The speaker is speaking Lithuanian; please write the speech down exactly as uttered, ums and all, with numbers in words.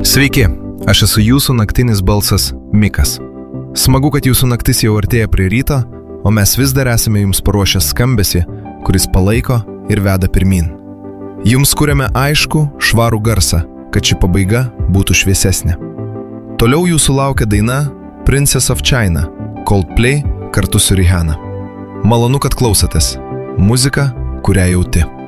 Sveiki, aš esu jūsų naktinis balsas Mikas. Smagu, kad jūsų naktis jau artėja prie ryto, o mes vis dar esame jums paruošę skambesį, kuris palaiko ir veda pirmyn. Jums kuriame aišku, švarų garsą, kad ši pabaiga būtų šviesesnė. Toliau jūsų laukia daina Princess of China, Coldplay kartu su Rihanna. Malonu, kad klausotės. Muzika, kurią jauti.